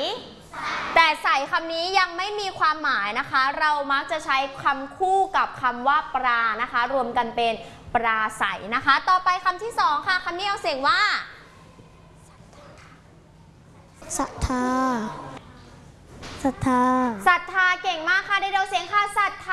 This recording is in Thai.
แต่ใสคำนี้ยังไม่มีความหมายนะคะเรามักจะใช้คำคู่กับคำว่าปลานะคะรวมกันเป็นปลาใสนะคะต่อไปคำที่สองค่ะคำนี้เอาเสียงว่าศรัทธาศรัทธาศรัทธาเก่งมากค่ะได้เดาเสียงค่ะศรัทธา